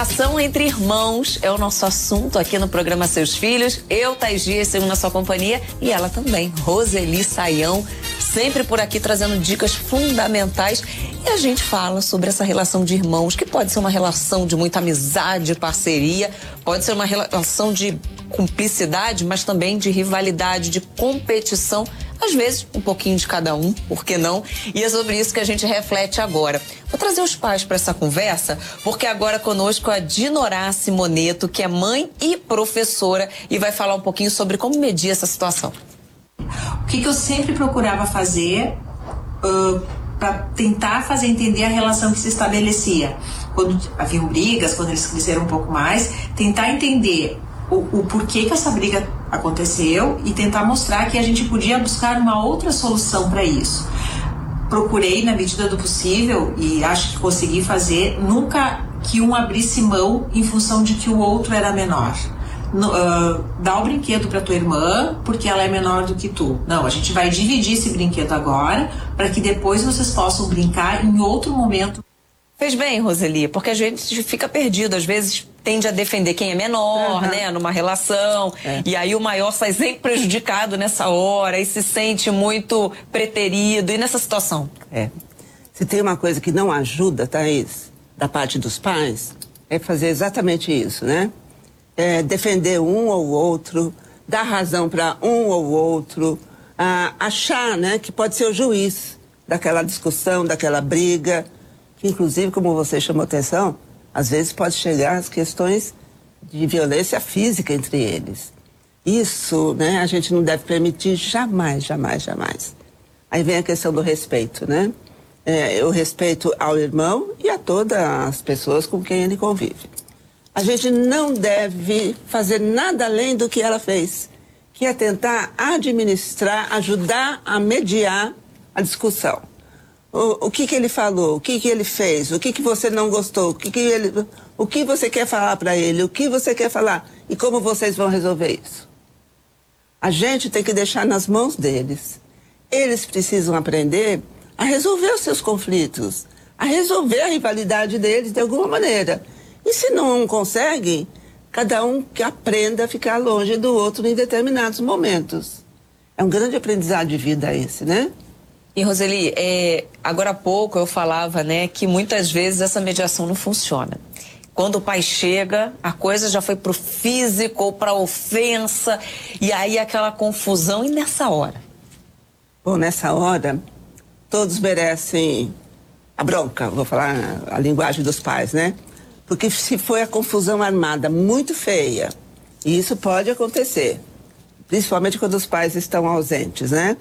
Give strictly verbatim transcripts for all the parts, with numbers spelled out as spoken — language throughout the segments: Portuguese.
Ação entre irmãos é o nosso assunto aqui no programa Seus Filhos. Eu, Thaís Dias, segundo na sua companhia, e ela também, Roseli Saião, sempre por aqui trazendo dicas fundamentais. E a gente fala sobre essa relação de irmãos, que pode ser uma relação de muita amizade, parceria, pode ser uma relação de cumplicidade, mas também de rivalidade, de competição. Às vezes, um pouquinho de cada um, por que não? E é sobre isso que a gente reflete agora. Vou trazer os pais para essa conversa, porque agora conosco a Dinorá Simoneto, que é mãe e professora, e vai falar um pouquinho sobre como medir essa situação. O que, que eu sempre procurava fazer uh, para tentar fazer entender a relação que se estabelecia? Quando haviam brigas, quando eles cresceram um pouco mais, tentar entender o, o porquê que essa briga aconteceu e tentar mostrar que a gente podia buscar uma outra solução para isso. Procurei, na medida do possível, e acho que consegui fazer, nunca que um abrisse mão em função de que o outro era menor. No, uh, dá o brinquedo para tua irmã porque ela é menor do que tu. Não, a gente vai dividir esse brinquedo agora para que depois vocês possam brincar em outro momento. Fez bem, Roseli, porque a gente fica perdido, às vezes tende a defender quem é menor, uhum. né, numa relação, é. E aí o maior sai sempre prejudicado nessa hora e se sente muito preterido, e nessa situação? É, se tem uma coisa que não ajuda, Thaís, da parte dos pais, é fazer exatamente isso, né? É defender um ou outro, dar razão para um ou outro, ah, achar, né, que pode ser o juiz daquela discussão, daquela briga, que inclusive, como você chamou atenção, às vezes pode chegar às questões de violência física entre eles. Isso, né, a gente não deve permitir jamais, jamais, jamais. Aí vem a questão do respeito, né? É, o respeito ao irmão e a todas as pessoas com quem ele convive. A gente não deve fazer nada além do que ela fez, que é tentar administrar, ajudar a mediar a discussão. O, o que que ele falou, o que que ele fez, o que que você não gostou, o que que ele, o que você quer falar para ele, o que você quer falar e como vocês vão resolver isso. A gente tem que deixar nas mãos deles. Eles precisam aprender a resolver os seus conflitos, a resolver a rivalidade deles de alguma maneira. E se não conseguem, cada um que aprenda a ficar longe do outro em determinados momentos. É um grande aprendizado de vida esse, né? E, Roseli, é, agora há pouco eu falava, né, que muitas vezes essa mediação não funciona. Quando o pai chega, a coisa já foi pro físico ou pra ofensa, e aí aquela confusão, e nessa hora? Bom, nessa hora, todos merecem a bronca, vou falar a linguagem dos pais, né? Porque se foi a confusão armada muito feia, e isso pode acontecer, principalmente quando os pais estão ausentes, né?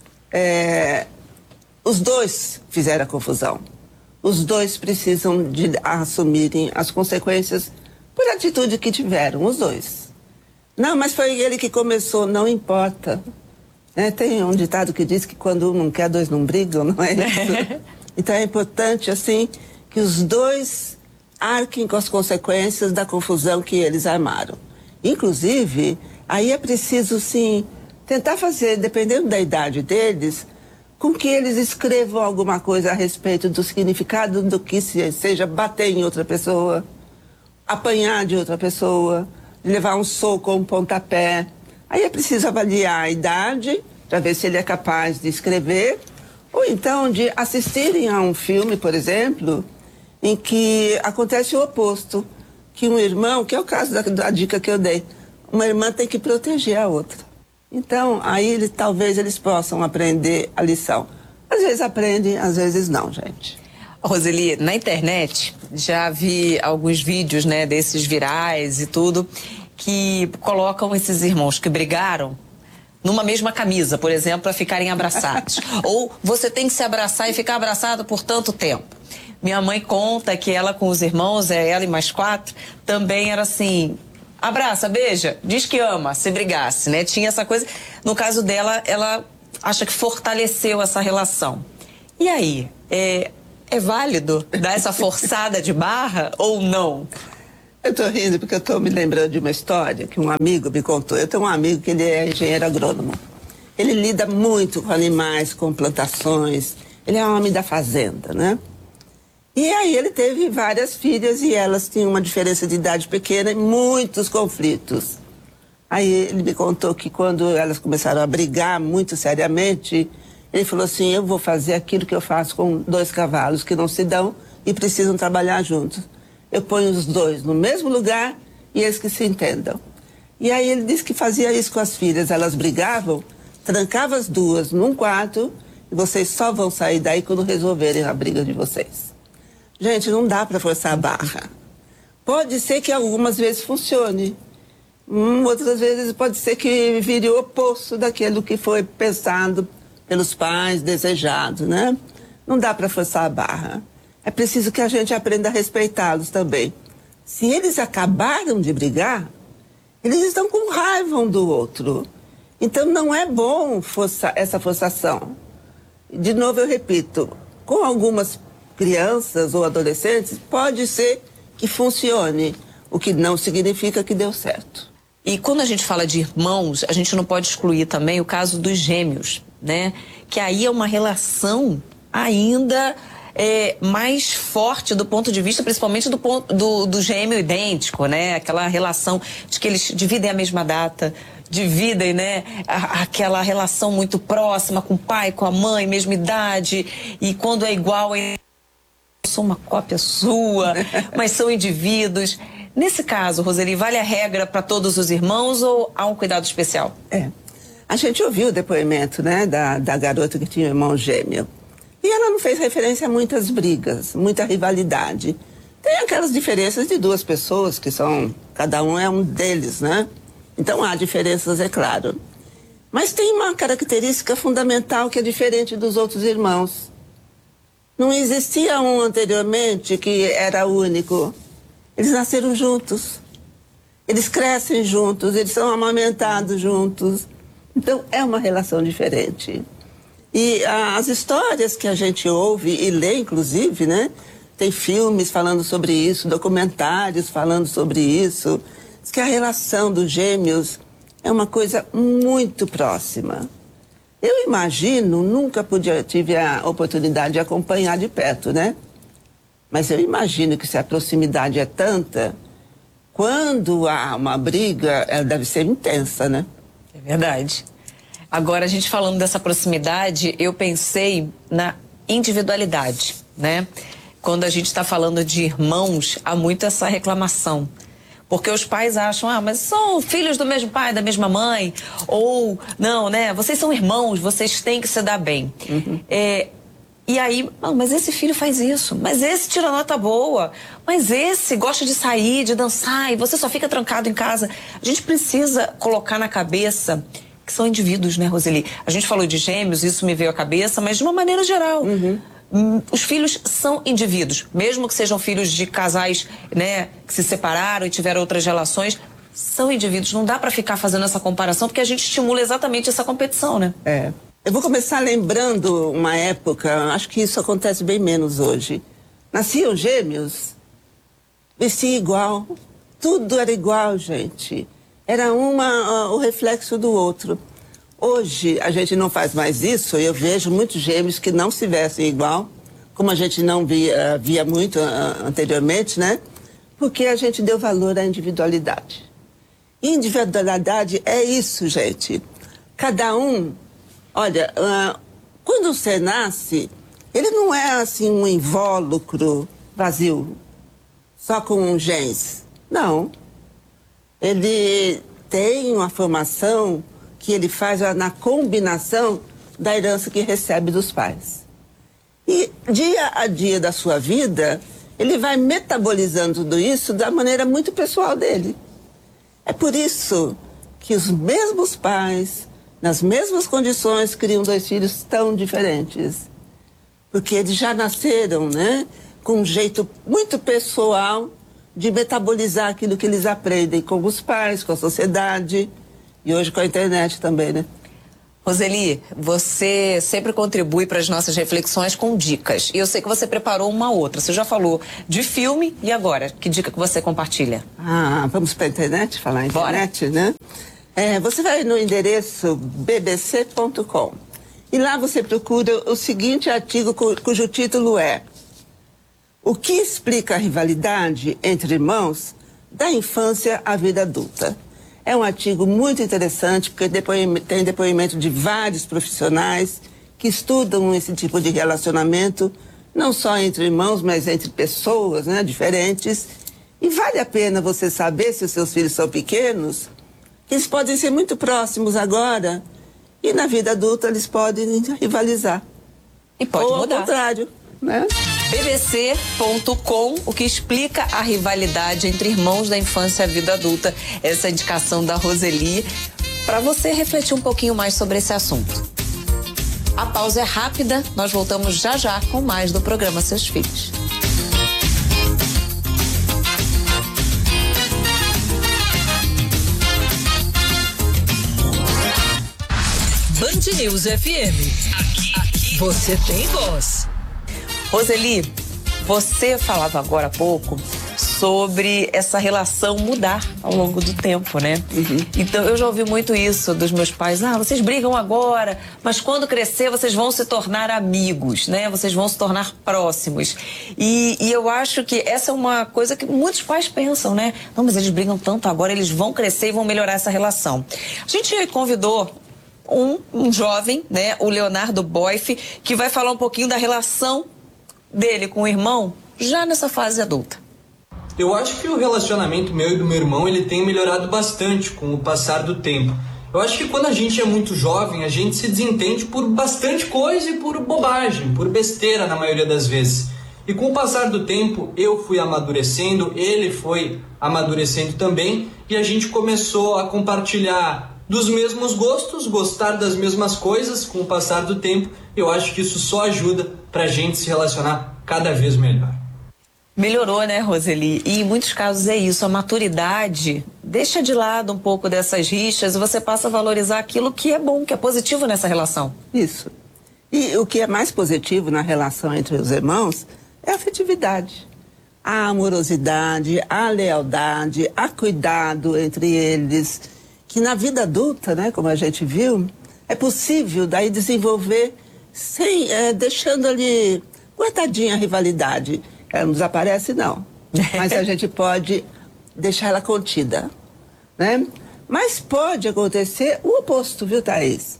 É, os dois fizeram a confusão. Os dois precisam de assumirem as consequências por atitude que tiveram, os dois. Não, mas foi ele que começou, não importa. É, tem um ditado que diz que quando um não quer, dois não brigam, não é isso? Então é importante, assim, que os dois arquem com as consequências da confusão que eles armaram. Inclusive, aí é preciso, sim, tentar fazer, dependendo da idade deles, com que eles escrevam alguma coisa a respeito do significado do que seja bater em outra pessoa, apanhar de outra pessoa, levar um soco ou um pontapé. Aí é preciso avaliar a idade, para ver se ele é capaz de escrever, ou então de assistirem a um filme, por exemplo, em que acontece o oposto, que um irmão, que é o caso da, da dica que eu dei, uma irmã tem que proteger a outra. Então, aí eles, talvez eles possam aprender a lição. Às vezes aprendem, às vezes não, gente. Roseli, na internet já vi alguns vídeos, né, desses virais e tudo, que colocam esses irmãos que brigaram numa mesma camisa, por exemplo, para ficarem abraçados. Ou você tem que se abraçar e ficar abraçado por tanto tempo. Minha mãe conta que ela com os irmãos, é ela e mais quatro, também era assim: abraça, beija, diz que ama, se brigasse, né? Tinha essa coisa. No caso dela, ela acha que fortaleceu essa relação. E aí, é, é válido dar essa forçada de barra ou não? Eu tô rindo porque eu tô me lembrando de uma história que um amigo me contou. Eu tenho um amigo que ele é engenheiro agrônomo. Ele lida muito com animais, com plantações. Ele é um homem da fazenda, né? E aí ele teve várias filhas e elas tinham uma diferença de idade pequena e muitos conflitos. Aí ele me contou que quando elas começaram a brigar muito seriamente, ele falou assim, eu vou fazer aquilo que eu faço com dois cavalos que não se dão e precisam trabalhar juntos. Eu ponho os dois no mesmo lugar e eles que se entendam. E aí ele disse que fazia isso com as filhas, elas brigavam, trancava as duas num quarto e vocês só vão sair daí quando resolverem a briga de vocês. Gente, não dá para forçar a barra. Pode ser que algumas vezes funcione. Hum, outras vezes pode ser que vire o oposto daquilo que foi pensado pelos pais, desejado, né? Não dá para forçar a barra. É preciso que a gente aprenda a respeitá-los também. Se eles acabaram de brigar, eles estão com raiva um do outro. Então não é bom forçar essa forçação. De novo eu repito, com algumas crianças ou adolescentes, pode ser que funcione, o que não significa que deu certo. E quando a gente fala de irmãos, a gente não pode excluir também o caso dos gêmeos, né? Que aí é uma relação ainda é, mais forte do ponto de vista, principalmente do, ponto, do, do gêmeo idêntico, né? Aquela relação de que eles dividem a mesma data, dividem, né? A, aquela relação muito próxima com o pai, com a mãe, mesma idade, e quando é igual, eu sou uma cópia sua, mas são indivíduos. Nesse caso, Roseli, vale a regra para todos os irmãos ou há um cuidado especial? É. A gente ouviu o depoimento, né, da, da garota que tinha um irmão gêmeo. E ela não fez referência a muitas brigas, muita rivalidade. Tem aquelas diferenças de duas pessoas que são, cada um é um deles, né? Então há diferenças, é claro. Mas tem uma característica fundamental que é diferente dos outros irmãos. Não existia um anteriormente que era único. Eles nasceram juntos, eles crescem juntos, eles são amamentados juntos. Então, é uma relação diferente. E a, as histórias que a gente ouve e lê, inclusive, né? Tem filmes falando sobre isso, documentários falando sobre isso. Diz que a relação dos gêmeos é uma coisa muito próxima. Eu imagino, nunca pude, tive a oportunidade de acompanhar de perto, né? Mas eu imagino que se a proximidade é tanta, quando há uma briga, ela deve ser intensa, né? É verdade. Agora, a gente falando dessa proximidade, eu pensei na individualidade, né? Quando a gente está falando de irmãos, há muito essa reclamação. Porque os pais acham, ah, mas são filhos do mesmo pai, da mesma mãe. Ou, não, né? Vocês são irmãos, vocês têm que se dar bem. Uhum. É... E aí, ah, mas esse filho faz isso, mas esse tira nota boa, mas esse gosta de sair, de dançar, e você só fica trancado em casa. A gente precisa colocar na cabeça que são indivíduos, né, Roseli? A gente falou de gêmeos, isso me veio à cabeça, mas de uma maneira geral. Uhum. Os filhos são indivíduos, mesmo que sejam filhos de casais, né, que se separaram e tiveram outras relações, são indivíduos. Não dá para ficar fazendo essa comparação, porque a gente estimula exatamente essa competição, né? É. Eu vou começar lembrando uma época, acho que isso acontece bem menos hoje. Nasciam gêmeos, vestiam igual, tudo era igual, gente. Era uma, uh, o reflexo do outro. Hoje a gente não faz mais isso, eu vejo muitos gêmeos que não se vestem igual, como a gente não via, via muito uh, anteriormente, né? Porque a gente deu valor à individualidade. Individualidade é isso, gente. Cada um... Olha, uh, quando você nasce, ele não é assim um invólucro vazio, só com genes. Não. Ele tem uma formação que ele faz na combinação da herança que recebe dos pais. E dia a dia da sua vida, ele vai metabolizando tudo isso da maneira muito pessoal dele. É por isso que os mesmos pais... nas mesmas condições, criam dois filhos tão diferentes. Porque eles já nasceram, né, com um jeito muito pessoal de metabolizar aquilo que eles aprendem com os pais, com a sociedade e hoje com a internet também, né? Roseli, você sempre contribui para as nossas reflexões com dicas. E eu sei que você preparou uma outra. Você já falou de filme e agora? Que dica que você compartilha? Ah, vamos para a internet, falar internet, Bora. né? É, você vai no endereço b b c ponto com e lá você procura o seguinte artigo cu, cujo título é O que explica a rivalidade entre irmãos da infância à vida adulta? É um artigo muito interessante, porque depoimento, tem depoimento de vários profissionais que estudam esse tipo de relacionamento, não só entre irmãos, mas entre pessoas, né, diferentes. E vale a pena você saber, se os seus filhos são pequenos, que eles podem ser muito próximos agora e na vida adulta eles podem rivalizar. E pode Ou mudar. ao contrário, né? B B C ponto com, o que explica a rivalidade entre irmãos da infância e a vida adulta. Essa é a indicação da Roseli, para você refletir um pouquinho mais sobre esse assunto. A pausa é rápida, nós voltamos já já com mais do programa Seus Filhos. Band News F M. Aqui, aqui você tem voz. Roseli, você falava agora há pouco sobre essa relação mudar ao longo do tempo, né? Uhum. Então, eu já ouvi muito isso dos meus pais. Ah, vocês brigam agora, mas quando crescer vocês vão se tornar amigos, né? Vocês vão se tornar próximos. E, e eu acho que essa é uma coisa que muitos pais pensam, né? Não, mas eles brigam tanto agora, eles vão crescer e vão melhorar essa relação. A gente convidou um, um jovem, né? O Leonardo Boif, que vai falar um pouquinho da relação dele com o irmão já nessa fase adulta. Eu acho que o relacionamento meu e do meu irmão ele tem melhorado bastante com o passar do tempo. Eu acho que quando a gente é muito jovem, a gente se desentende por bastante coisa e por bobagem, por besteira na maioria das vezes. E com o passar do tempo, eu fui amadurecendo, ele foi amadurecendo também, e a gente começou a compartilhar dos mesmos gostos, gostar das mesmas coisas com o passar do tempo. Eu acho que isso só ajuda pra gente se relacionar cada vez melhor. Melhorou, né, Roseli? E em muitos casos é isso, a maturidade deixa de lado um pouco dessas rixas e você passa a valorizar aquilo que é bom, que é positivo nessa relação. Isso. E o que é mais positivo na relação entre os irmãos é a afetividade. A amorosidade, a lealdade, a cuidado entre eles, que na vida adulta, né, como a gente viu, é possível daí desenvolver sem, é, deixando ali guardadinha a rivalidade. Ela não desaparece, não. Mas a gente pode deixar ela contida, né? Mas pode acontecer o oposto, viu, Thaís?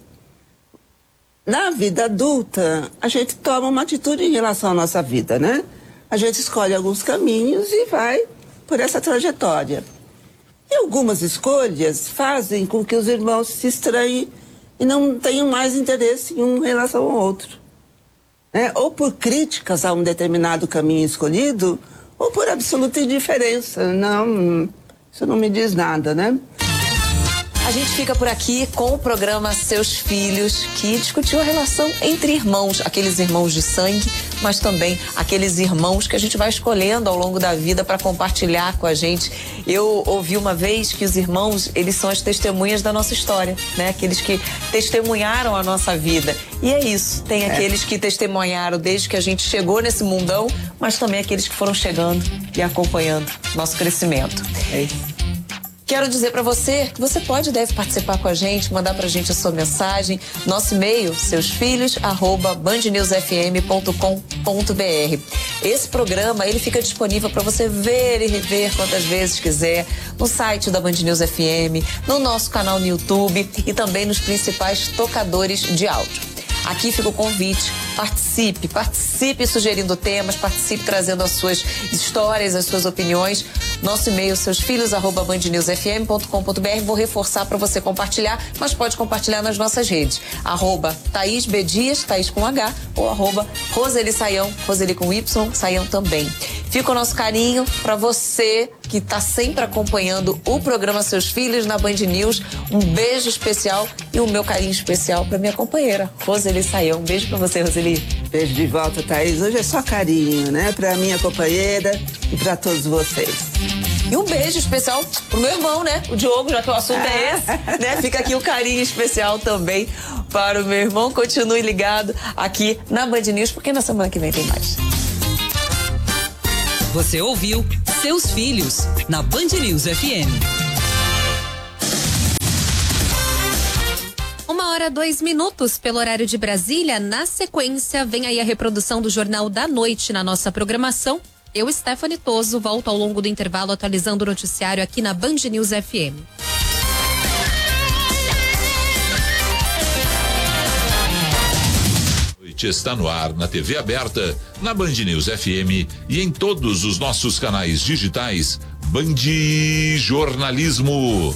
Na vida adulta, a gente toma uma atitude em relação à nossa vida, né? A gente escolhe alguns caminhos e vai por essa trajetória. E algumas escolhas fazem com que os irmãos se estranhem e não tenham mais interesse em um em relação ao outro. É, ou por críticas a um determinado caminho escolhido, ou por absoluta indiferença. Não, isso não me diz nada, né? A gente fica por aqui com o programa Seus Filhos, que discutiu a relação entre irmãos, aqueles irmãos de sangue, mas também aqueles irmãos que a gente vai escolhendo ao longo da vida para compartilhar com a gente. Eu ouvi uma vez que os irmãos, eles são as testemunhas da nossa história, né? Aqueles que testemunharam a nossa vida. E é isso, tem é. aqueles que testemunharam desde que a gente chegou nesse mundão, mas também aqueles que foram chegando e acompanhando nosso crescimento. É isso. Quero dizer para você que você pode e deve participar com a gente, mandar pra gente a sua mensagem. Nosso e-mail, seusfilhos arroba bandnewsfm ponto com ponto br. Esse programa, ele fica disponível para você ver e rever quantas vezes quiser, no site da Band News F M, no nosso canal no YouTube e também nos principais tocadores de áudio. Aqui fica o convite, participe, participe sugerindo temas, participe trazendo as suas histórias, as suas opiniões. Nosso e-mail, seusfilhos arroba bandnewsfm ponto com ponto br. Vou reforçar para você compartilhar, mas pode compartilhar nas nossas redes. Arroba Thaís B. Dias, Thaís com H, ou arroba Roseli Saião, Roseli com Y, Saião também. Fica o nosso carinho para você que está sempre acompanhando o programa Seus Filhos na Band News. Um beijo especial e o meu carinho especial para minha companheira, Roseli Saião. Um beijo para você, Roseli. Beijo de volta, Thaís. Hoje é só carinho, né? Para minha companheira e para todos vocês. E um beijo especial pro meu irmão, né? O Diogo, já que o assunto é esse, né? Fica aqui o carinho especial também para o meu irmão. Continue ligado aqui na Band News, porque na semana que vem tem mais. Você ouviu Seus Filhos, na Band News F M. Uma hora, dois minutos pelo horário de Brasília. Na sequência, vem aí a reprodução do Jornal da Noite na nossa programação. Eu, Stephanie Toso, volto ao longo do intervalo atualizando o noticiário aqui na Band News F M. Está no ar na T V aberta, na Band News F M e em todos os nossos canais digitais. Band Jornalismo.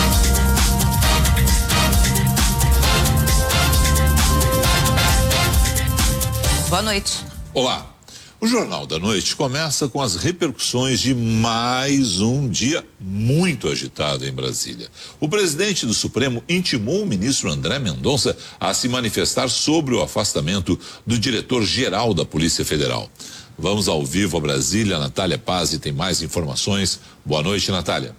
Boa noite. Olá. O Jornal da Noite começa com as repercussões de mais um dia muito agitado em Brasília. O presidente do Supremo intimou o ministro André Mendonça a se manifestar sobre o afastamento do diretor-geral da Polícia Federal. Vamos ao vivo a Brasília. Natália Pazzi tem mais informações. Boa noite, Natália.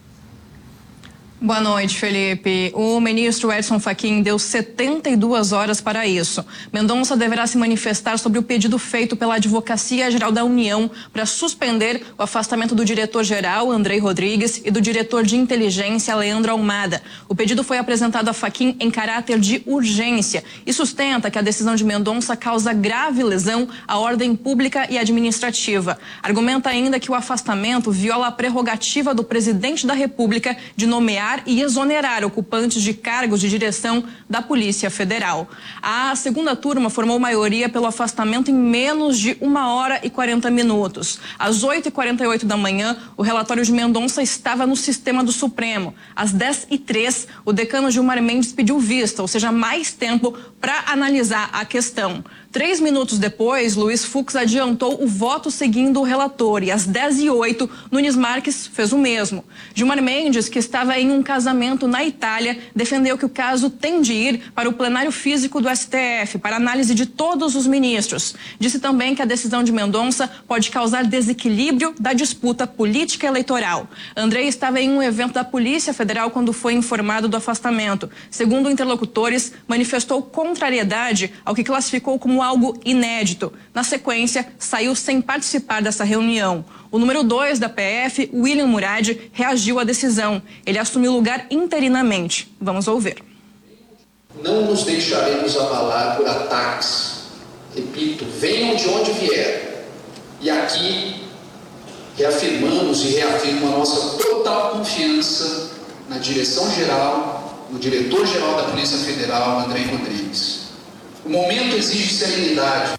Boa noite, Felipe. O ministro Edson Fachin deu setenta e duas horas para isso. Mendonça deverá se manifestar sobre o pedido feito pela Advocacia Geral da União para suspender o afastamento do diretor-geral, Andrei Rodrigues, e do diretor de inteligência, Leandro Almada. O pedido foi apresentado a Fachin em caráter de urgência e sustenta que a decisão de Mendonça causa grave lesão à ordem pública e administrativa. Argumenta ainda que o afastamento viola a prerrogativa do presidente da República de nomear e exonerar ocupantes de cargos de direção da Polícia Federal. A segunda turma formou maioria pelo afastamento em menos de uma hora e quarenta minutos. Às oito e quarenta e oito da manhã, o relatório de Mendonça estava no sistema do Supremo. Às dez e três, o decano Gilmar Mendes pediu vista, ou seja, mais tempo para analisar a questão. Três minutos depois, Luiz Fux adiantou o voto seguindo o relator e às dez e oito, Nunes Marques fez o mesmo. Gilmar Mendes, que estava em um casamento na Itália, defendeu que o caso tem de ir para o plenário físico do S T F, para análise de todos os ministros. Disse também que a decisão de Mendonça pode causar desequilíbrio da disputa política eleitoral. Andrei estava em um evento da Polícia Federal quando foi informado do afastamento. Segundo interlocutores, manifestou contrariedade ao que classificou como algo inédito. Na sequência, saiu sem participar dessa reunião. O número dois da P F, William Murad, reagiu à decisão. Ele assumiu o lugar interinamente. Vamos ouvir. Não nos deixaremos abalar por ataques. Repito, venham de onde vier. E aqui reafirmamos e reafirmo a nossa total confiança na direção-geral, no diretor-geral da Polícia Federal, Andrei Rodrigues. O momento exige serenidade.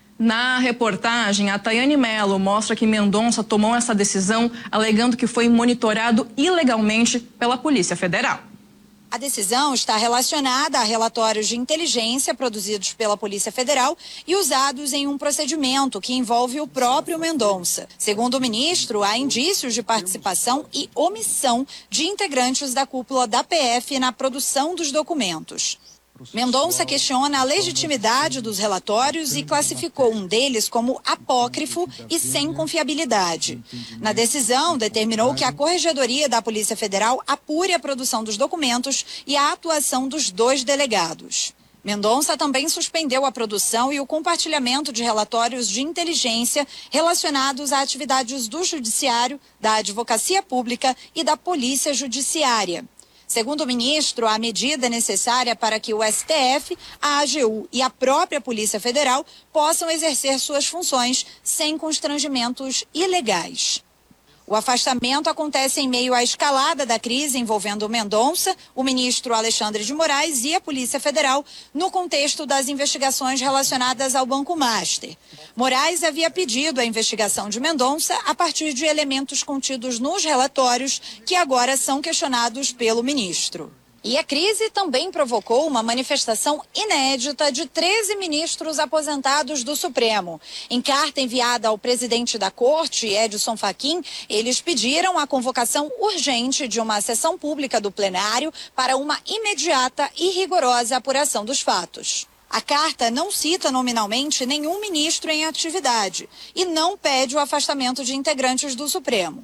Na reportagem, a Tayane Mello mostra que Mendonça tomou essa decisão alegando que foi monitorado ilegalmente pela Polícia Federal. A decisão está relacionada a relatórios de inteligência produzidos pela Polícia Federal e usados em um procedimento que envolve o próprio Mendonça. Segundo o ministro, há indícios de participação e omissão de integrantes da cúpula da P F na produção dos documentos. Mendonça questiona a legitimidade dos relatórios e classificou um deles como apócrifo e sem confiabilidade. Na decisão, determinou que a Corregedoria da Polícia Federal apure a produção dos documentos e a atuação dos dois delegados. Mendonça também suspendeu a produção e o compartilhamento de relatórios de inteligência relacionados a atividades do Judiciário, da Advocacia Pública e da Polícia Judiciária. Segundo o ministro, a medida é necessária para que o S T F, a A G U e a própria Polícia Federal possam exercer suas funções sem constrangimentos ilegais. O afastamento acontece em meio à escalada da crise envolvendo Mendonça, o ministro Alexandre de Moraes e a Polícia Federal, no contexto das investigações relacionadas ao Banco Master. Moraes havia pedido a investigação de Mendonça a partir de elementos contidos nos relatórios que agora são questionados pelo ministro. E a crise também provocou uma manifestação inédita de treze ministros aposentados do Supremo. Em carta enviada ao presidente da Corte, Edson Fachin, eles pediram a convocação urgente de uma sessão pública do plenário para uma imediata e rigorosa apuração dos fatos. A carta não cita nominalmente nenhum ministro em atividade e não pede o afastamento de integrantes do Supremo.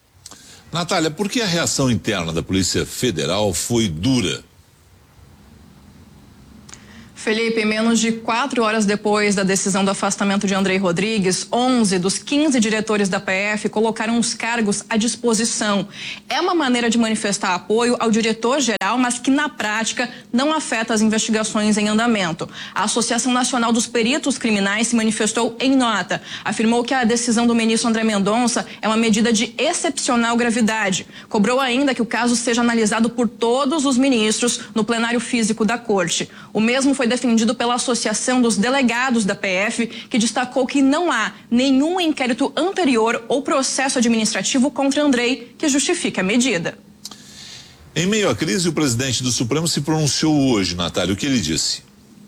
Natália, por que a reação interna da Polícia Federal foi dura? Felipe, menos de quatro horas depois da decisão do afastamento de Andrei Rodrigues, onze dos quinze diretores da P F colocaram os cargos à disposição. É uma maneira de manifestar apoio ao diretor-geral, mas que na prática não afeta as investigações em andamento. A Associação Nacional dos Peritos Criminais se manifestou em nota. Afirmou que a decisão do ministro André Mendonça é uma medida de excepcional gravidade. Cobrou ainda que o caso seja analisado por todos os ministros no plenário físico da Corte. O mesmo foi defendido pela Associação dos Delegados da P F, que destacou que não há nenhum inquérito anterior ou processo administrativo contra Andrei que justifique a medida. Em meio à crise, o presidente do Supremo se pronunciou hoje, Natália. O que ele disse?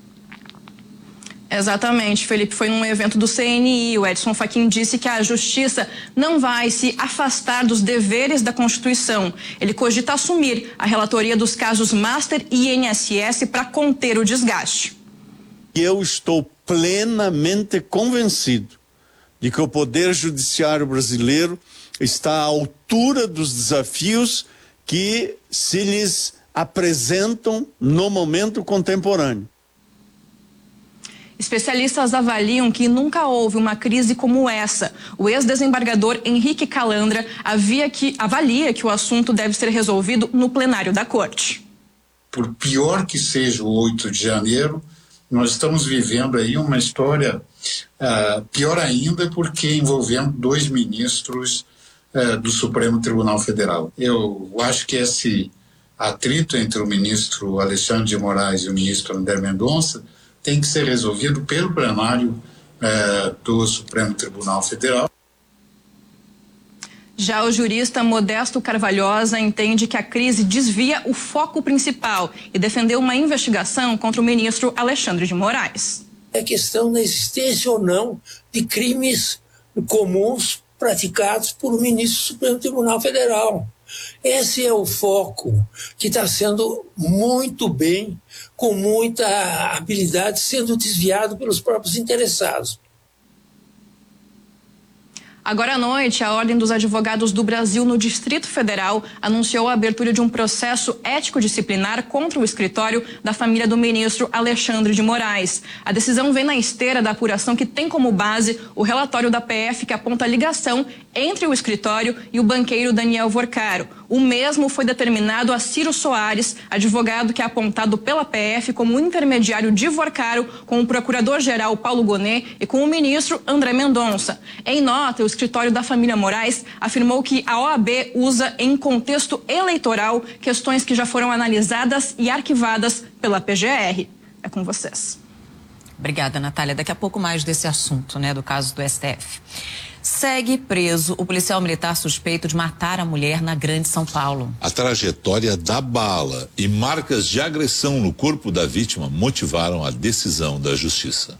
Exatamente, Felipe, foi num evento do C N I. O Edson Fachin disse que a justiça não vai se afastar dos deveres da Constituição. Ele cogita assumir a relatoria dos casos Master e I N S S para conter o desgaste. Eu estou plenamente convencido de que o Poder Judiciário brasileiro está à altura dos desafios que se lhes apresentam no momento contemporâneo. Especialistas avaliam que nunca houve uma crise como essa. O ex-desembargador Henrique Calandra havia que, avalia que o assunto deve ser resolvido no plenário da Corte. Por pior que seja o oito de janeiro, nós estamos vivendo aí uma história uh, pior ainda, porque envolvendo dois ministros uh, do Supremo Tribunal Federal. Eu acho que esse atrito entre o ministro Alexandre de Moraes e o ministro André Mendonça tem que ser resolvido pelo plenário eh, do Supremo Tribunal Federal. Já o jurista Modesto Carvalhosa entende que a crise desvia o foco principal e defendeu uma investigação contra o ministro Alexandre de Moraes. É questão da existência ou não de crimes comuns praticados por um ministro do Supremo Tribunal Federal. Esse é o foco que está sendo muito bem, com muita habilidade, sendo desviado pelos próprios interessados. Agora à noite, a Ordem dos Advogados do Brasil no Distrito Federal anunciou a abertura de um processo ético-disciplinar contra o escritório da família do ministro Alexandre de Moraes. A decisão vem na esteira da apuração que tem como base o relatório da P F que aponta a ligação entre o escritório e o banqueiro Daniel Vorcaro. O mesmo foi determinado a Ciro Soares, advogado que é apontado pela P F como intermediário de Vorcaro com o procurador-geral Paulo Gonet e com o ministro André Mendonça. Em nota, o escritório da família Moraes afirmou que a O A B usa em contexto eleitoral questões que já foram analisadas e arquivadas pela P G R. É com vocês. Obrigada, Natália. Daqui a pouco mais desse assunto, né, do caso do S T F. Segue preso o policial militar suspeito de matar a mulher na Grande São Paulo. A trajetória da bala e marcas de agressão no corpo da vítima motivaram a decisão da justiça.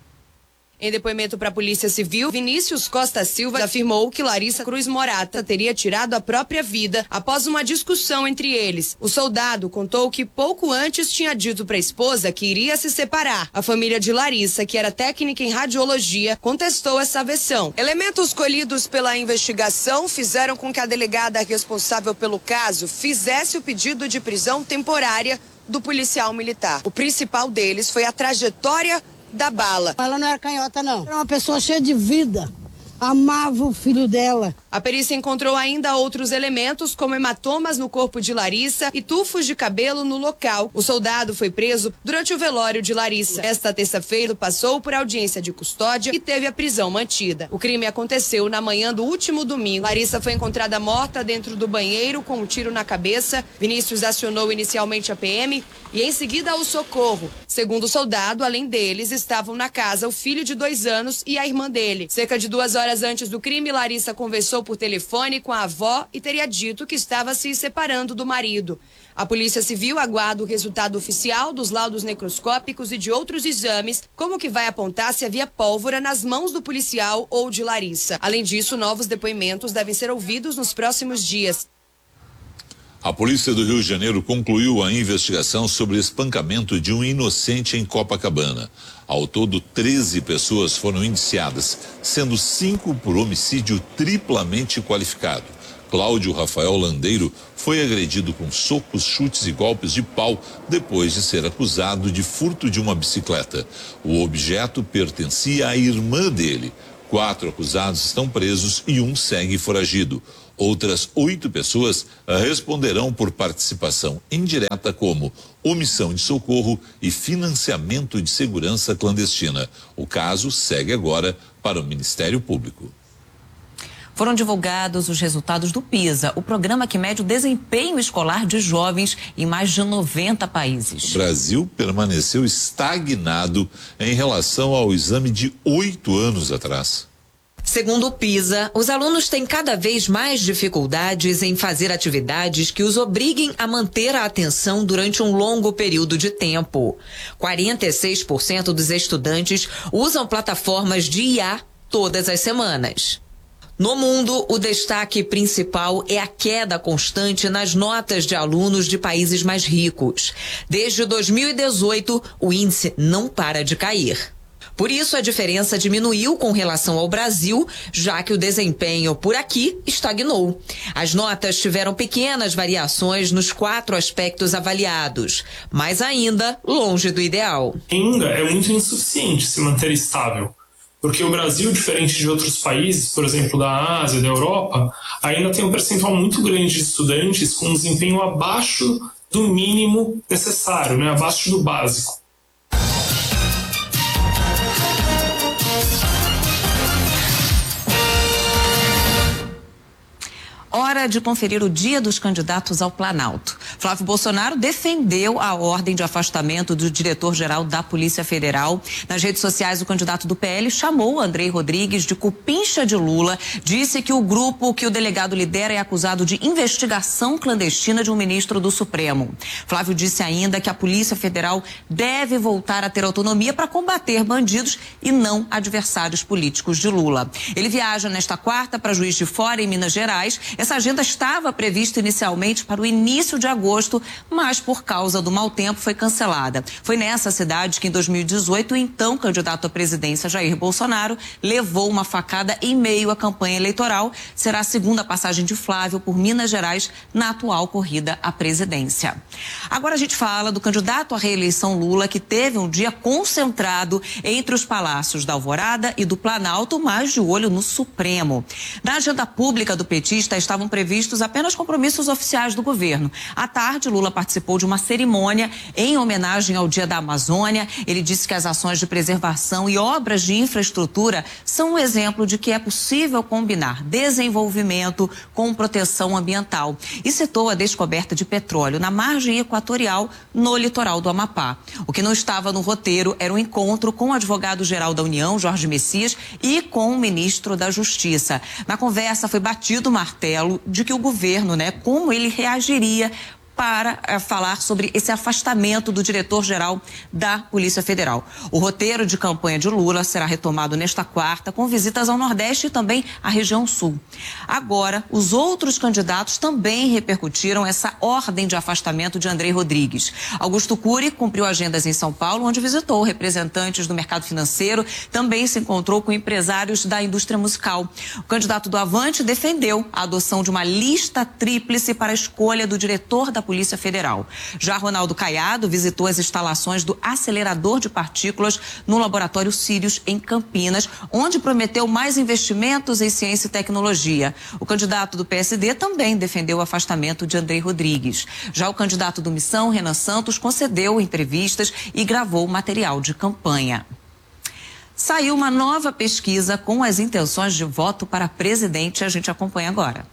Em depoimento para a Polícia Civil, Vinícius Costa Silva afirmou que Larissa Cruz Morata teria tirado a própria vida após uma discussão entre eles. O soldado contou que pouco antes tinha dito para a esposa que iria se separar. A família de Larissa, que era técnica em radiologia, contestou essa versão. Elementos colhidos pela investigação fizeram com que a delegada responsável pelo caso fizesse o pedido de prisão temporária do policial militar. O principal deles foi a trajetória da bala. Ela não era canhota, não. Era uma pessoa cheia de vida. Amava o filho dela. A perícia encontrou ainda outros elementos, como hematomas no corpo de Larissa e tufos de cabelo no local. O soldado foi preso durante o velório de Larissa. Esta terça-feira passou por audiência de custódia e teve a prisão mantida. O crime aconteceu na manhã do último domingo. Larissa foi encontrada morta dentro do banheiro com um tiro na cabeça. Vinícius acionou inicialmente a P M e em seguida o socorro. Segundo o soldado, além deles, estavam na casa o filho de dois anos e a irmã dele. Cerca de duas horas antes do crime, Larissa conversou por telefone com a avó e teria dito que estava se separando do marido. A Polícia Civil aguarda o resultado oficial dos laudos necroscópicos e de outros exames, como que vai apontar se havia pólvora nas mãos do policial ou de Larissa. Além disso, novos depoimentos devem ser ouvidos nos próximos dias. A polícia do Rio de Janeiro concluiu a investigação sobre espancamento de um inocente em Copacabana. Ao todo, treze pessoas foram indiciadas, sendo cinco por homicídio triplamente qualificado. Cláudio Rafael Landeiro foi agredido com socos, chutes e golpes de pau depois de ser acusado de furto de uma bicicleta. O objeto pertencia à irmã dele. Quatro acusados estão presos e um segue foragido. Outras oito pessoas responderão por participação indireta como omissão de socorro e financiamento de segurança clandestina. O caso segue agora para o Ministério Público. Foram divulgados os resultados do PISA, o programa que mede o desempenho escolar de jovens em mais de noventa países. O Brasil permaneceu estagnado em relação ao exame de oito anos atrás. Segundo o PISA, os alunos têm cada vez mais dificuldades em fazer atividades que os obriguem a manter a atenção durante um longo período de tempo. quarenta e seis por cento dos estudantes usam plataformas de I A todas as semanas. No mundo, o destaque principal é a queda constante nas notas de alunos de países mais ricos. Desde dois mil e dezoito, o índice não para de cair. Por isso, a diferença diminuiu com relação ao Brasil, já que o desempenho por aqui estagnou. As notas tiveram pequenas variações nos quatro aspectos avaliados, mas ainda longe do ideal. Ainda é muito insuficiente se manter estável, porque o Brasil, diferente de outros países, por exemplo, da Ásia, da Europa, ainda tem um percentual muito grande de estudantes com um desempenho abaixo do mínimo necessário, né? Abaixo do básico. Hora de conferir o dia dos candidatos ao Planalto. Flávio Bolsonaro defendeu a ordem de afastamento do diretor-geral da Polícia Federal. Nas redes sociais, o candidato do P L chamou Andrei Rodrigues de cupincha de Lula, disse que o grupo que o delegado lidera é acusado de investigação clandestina de um ministro do Supremo. Flávio disse ainda que a Polícia Federal deve voltar a ter autonomia para combater bandidos e não adversários políticos de Lula. Ele viaja nesta quarta para Juiz de Fora, em Minas Gerais. Essa agenda estava prevista inicialmente para o início de agosto, mas por causa do mau tempo foi cancelada. Foi nessa cidade que em dois mil e dezoito o então candidato à presidência Jair Bolsonaro levou uma facada em meio à campanha eleitoral. Será a segunda passagem de Flávio por Minas Gerais na atual corrida à presidência. Agora a gente fala do candidato à reeleição Lula, que teve um dia concentrado entre os palácios da Alvorada e do Planalto, mas de olho no Supremo. Na agenda pública do petista está estavam previstos apenas compromissos oficiais do governo. À tarde, Lula participou de uma cerimônia em homenagem ao Dia da Amazônia. Ele disse que as ações de preservação e obras de infraestrutura são um exemplo de que é possível combinar desenvolvimento com proteção ambiental. E citou a descoberta de petróleo na margem equatorial no litoral do Amapá. O que não estava no roteiro era um encontro com o advogado-geral da União, Jorge Messias, e com o ministro da Justiça. Na conversa foi batido o martelo de que o governo, né, como ele reagiria para uh, falar sobre esse afastamento do diretor-geral da Polícia Federal. O roteiro de campanha de Lula será retomado nesta quarta, com visitas ao Nordeste e também à região Sul. Agora, os outros candidatos também repercutiram essa ordem de afastamento de Andrei Rodrigues. Augusto Cury cumpriu agendas em São Paulo, onde visitou representantes do mercado financeiro, também se encontrou com empresários da indústria musical. O candidato do Avante defendeu a adoção de uma lista tríplice para a escolha do diretor da Polícia Federal. Já Ronaldo Caiado visitou as instalações do acelerador de partículas no laboratório Sirius, em Campinas, onde prometeu mais investimentos em ciência e tecnologia. O candidato do P S D também defendeu o afastamento de Andrei Rodrigues. Já o candidato do Missão, Renan Santos, concedeu entrevistas e gravou material de campanha. Saiu uma nova pesquisa com as intenções de voto para presidente. A gente acompanha agora.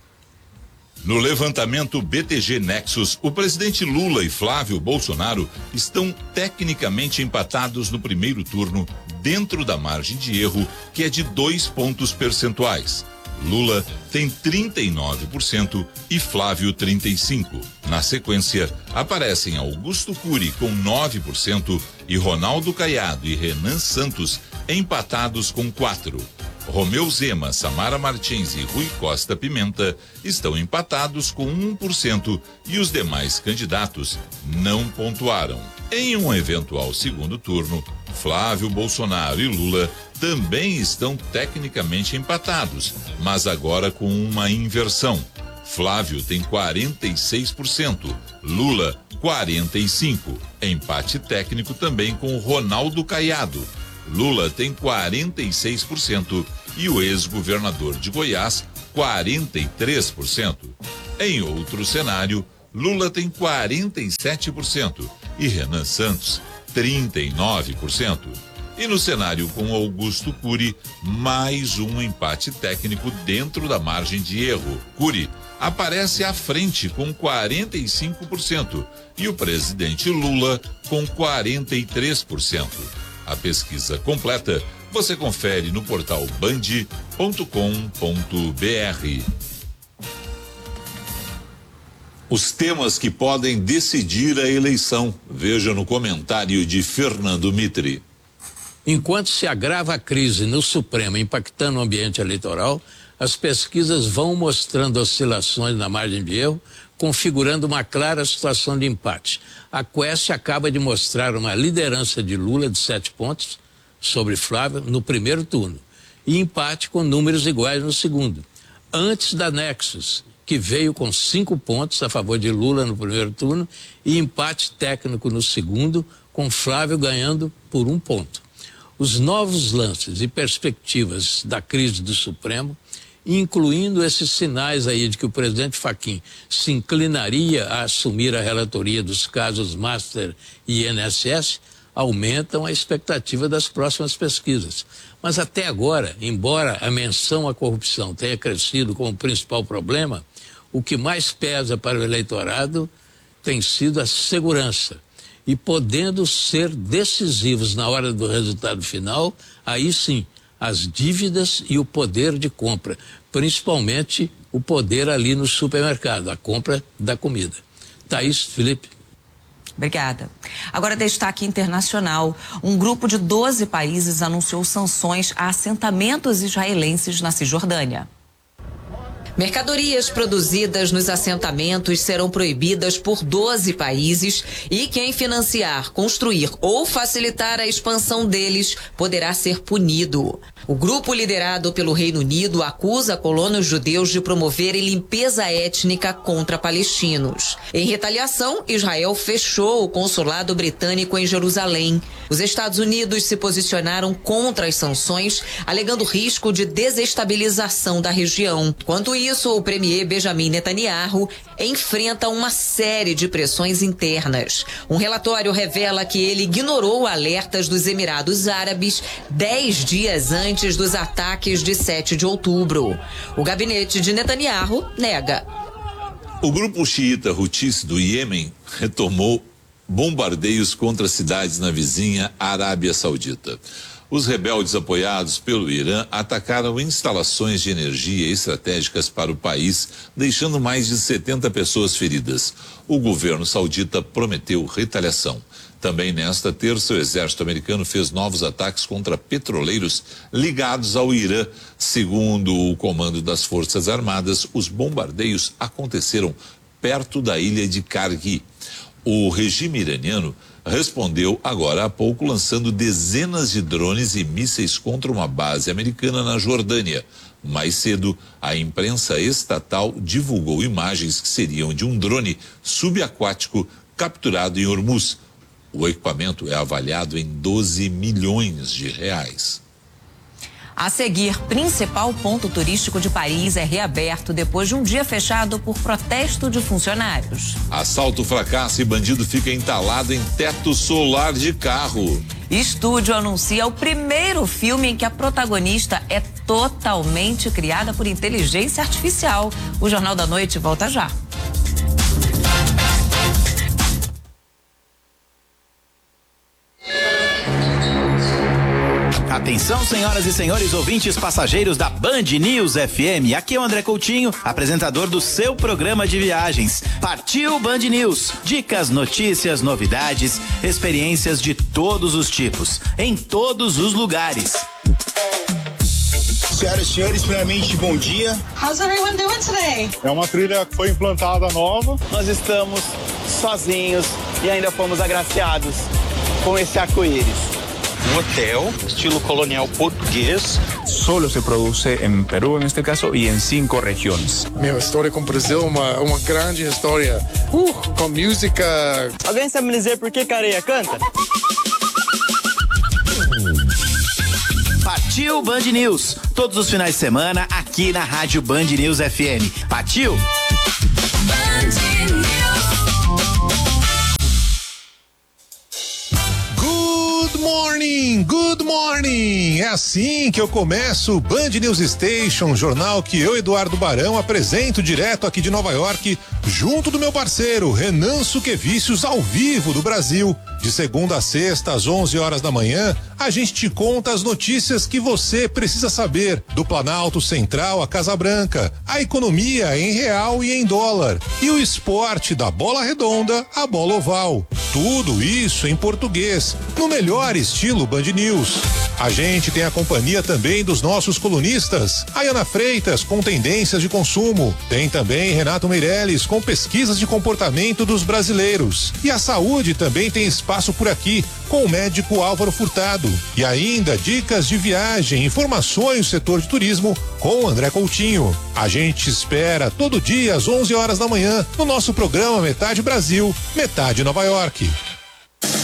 No levantamento B T G Nexus, o presidente Lula e Flávio Bolsonaro estão tecnicamente empatados no primeiro turno, dentro da margem de erro, que é de dois pontos percentuais. Lula tem trinta e nove por cento e Flávio trinta e cinco por cento. Na sequência, aparecem Augusto Cury com nove por cento e Ronaldo Caiado e Renan Santos empatados com quatro por cento. Romeu Zema, Samara Martins e Rui Costa Pimenta estão empatados com um por cento e os demais candidatos não pontuaram. Em um eventual segundo turno, Flávio Bolsonaro e Lula também estão tecnicamente empatados, mas agora com uma inversão. Flávio tem quarenta e seis por cento, Lula quarenta e cinco por cento. Empate técnico também com Ronaldo Caiado. Lula tem quarenta e seis por cento e o ex-governador de Goiás quarenta e três por cento. Em outro cenário, Lula tem quarenta e sete por cento e Renan Santos trinta e nove por cento. E no cenário com Augusto Cury, mais um empate técnico dentro da margem de erro. Cury aparece à frente com quarenta e cinco por cento e o presidente Lula com quarenta e três por cento. A pesquisa completa você confere no portal band ponto com ponto br. Os temas que podem decidir a eleição. Veja no comentário de Fernando Mitri. Enquanto se agrava a crise no Supremo, impactando o ambiente eleitoral, as pesquisas vão mostrando oscilações na margem de erro, configurando uma clara situação de empate. A Quest acaba de mostrar uma liderança de Lula de sete pontos sobre Flávio no primeiro turno e empate com números iguais no segundo. Antes da Nexus, que veio com cinco pontos a favor de Lula no primeiro turno e empate técnico no segundo, com Flávio ganhando por um ponto. Os novos lances e perspectivas da crise do Supremo, incluindo esses sinais aí de que o presidente Fachin se inclinaria a assumir a relatoria dos casos Master e I N S S, aumentam a expectativa das próximas pesquisas. Mas até agora, embora a menção à corrupção tenha crescido como principal problema, o que mais pesa para o eleitorado tem sido a segurança. E podendo ser decisivos na hora do resultado final, aí sim, as dívidas e o poder de compra, principalmente o poder ali no supermercado, a compra da comida. Thaís, Felipe. Obrigada. Agora, destaque internacional. Um grupo de doze países anunciou sanções a assentamentos israelenses na Cisjordânia. Mercadorias produzidas nos assentamentos serão proibidas por doze países e quem financiar, construir ou facilitar a expansão deles poderá ser punido. O grupo liderado pelo Reino Unido acusa colonos judeus de promoverem limpeza étnica contra palestinos. Em retaliação, Israel fechou o consulado britânico em Jerusalém. Os Estados Unidos se posicionaram contra as sanções, alegando risco de desestabilização da região. Quanto isso, o premier Benjamin Netanyahu enfrenta uma série de pressões internas. Um relatório revela que ele ignorou alertas dos Emirados Árabes dez dias antes dos ataques de sete de outubro. O gabinete de Netanyahu nega. O grupo xiita Houthis do Iêmen retomou bombardeios contra cidades na vizinha Arábia Saudita. Os rebeldes apoiados pelo Irã atacaram instalações de energia estratégicas para o país, deixando mais de setenta pessoas feridas. O governo saudita prometeu retaliação. Também nesta terça, o exército americano fez novos ataques contra petroleiros ligados ao Irã. Segundo o comando das Forças Armadas, os bombardeios aconteceram perto da ilha de Kargi. O regime iraniano respondeu agora há pouco lançando dezenas de drones e mísseis contra uma base americana na Jordânia. Mais cedo, a imprensa estatal divulgou imagens que seriam de um drone subaquático capturado em Hormuz. O equipamento é avaliado em doze milhões de reais. A seguir, principal ponto turístico de Paris é reaberto depois de um dia fechado por protesto de funcionários. Assalto fracassa e bandido fica entalado em teto solar de carro. Estúdio anuncia o primeiro filme em que a protagonista é totalmente criada por inteligência artificial. O Jornal da Noite volta já. Atenção, senhoras e senhores ouvintes passageiros da Band News F M. Aqui é o André Coutinho, apresentador do seu programa de viagens. Partiu Band News. Dicas, notícias, novidades, experiências de todos os tipos, em todos os lugares. Senhoras e senhores, primeiramente, bom dia. How's everyone doing today? É uma trilha que foi implantada nova. Nós estamos sozinhos e ainda fomos agraciados com esse arco-íris. Um hotel, estilo colonial português. Solo se produce em Peru, neste caso, e em cinco regiões. Minha história com o Brasil é uma, uma grande história, uh, com música. Alguém sabe me dizer por que Careia canta? Partiu Band News, todos os finais de semana aqui na Rádio Band News F M. Partiu! Good morning, good morning. É assim que eu começo o Band News Station, jornal que eu, Eduardo Barão, apresento direto aqui de Nova York, junto do meu parceiro Renan Suquevicius, ao vivo do Brasil. De segunda a sexta, às onze horas da manhã, a gente te conta as notícias que você precisa saber, do Planalto Central à Casa Branca, a economia em real e em dólar, e o esporte da bola redonda à bola oval. Tudo isso em português, no melhor estilo Band News. A gente tem a companhia também dos nossos colunistas, a Ana Freitas com tendências de consumo, tem também Renato Meirelles com pesquisas de comportamento dos brasileiros, e a saúde também tem espaço por aqui com o médico Álvaro Furtado, e ainda dicas de viagem, informações do setor de turismo com André Coutinho. A gente espera todo dia às onze horas da manhã no nosso programa Metade Brasil, Metade Nova York.